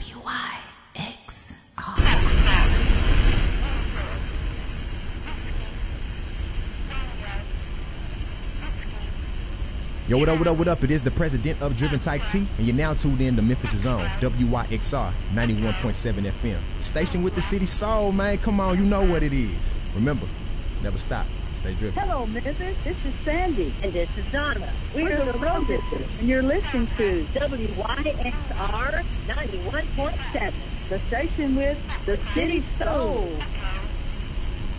Yo, what up, what up, what up? It is the president of Driven Type T, and you're now tuned in to Memphis' own WYXR 91.7 FM. Station with the city soul, man. Come on, you know what it is. Remember, never stop. Stay driven. Hello, Memphis. This is Sandy. And this is Donna. We're the Road District, and you're listening to WYXR 91.7. the station with the city soul.